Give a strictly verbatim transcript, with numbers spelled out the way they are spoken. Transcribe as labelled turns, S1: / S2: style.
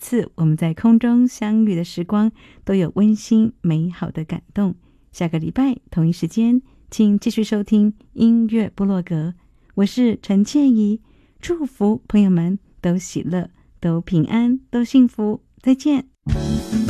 S1: 次我们在空中相遇的时光都有温馨美好的感动。下个礼拜同一时间请继续收听音乐部落格，我是陈倩怡，祝福朋友们都喜乐，都平安，都幸福，再见。